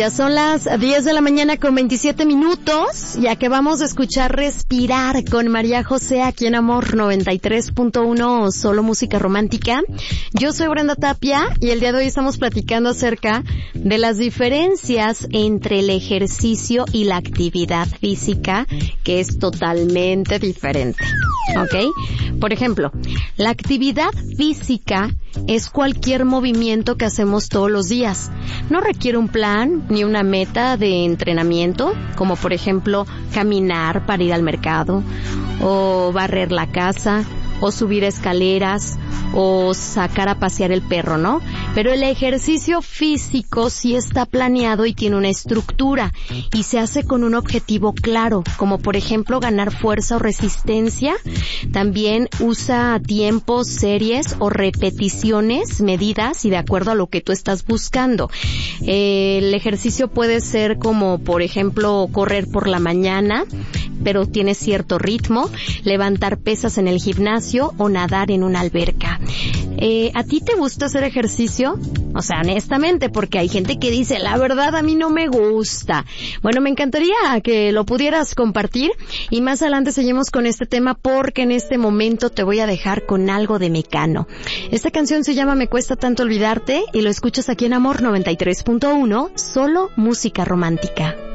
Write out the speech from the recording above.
Ya son las 10 de la mañana con 27 minutos, ya que vamos a escuchar Respirar con María José aquí en Amor 93.1, solo música romántica. Yo soy Brenda Tapia y el día de hoy estamos platicando acerca de las diferencias entre el ejercicio y la actividad física, que es totalmente diferente, ¿ok? Por ejemplo, la actividad física es cualquier movimiento que hacemos todos los días. No requiere un plan ni una meta de entrenamiento, como por ejemplo caminar para ir al mercado, o barrer la casa, o subir escaleras, o sacar a pasear el perro, ¿no? Pero el ejercicio físico sí está planeado y tiene una estructura, y se hace con un objetivo claro, como por ejemplo ganar fuerza o resistencia. También usa tiempos, series o repeticiones medidas y de acuerdo a lo que tú estás buscando. El ejercicio puede ser como por ejemplo correr por la mañana, pero tiene cierto ritmo, levantar pesas en el gimnasio o nadar en una alberca. ¿A ti te gusta hacer ejercicio? O sea, honestamente, porque hay gente que dice, la verdad a mí no me gusta. Bueno, me encantaría que lo pudieras compartir y más adelante seguimos con este tema porque en este momento te voy a dejar con algo de Mecano. Esta canción se llama Me cuesta tanto olvidarte y lo escuchas aquí en Amor 93.1, solo música romántica.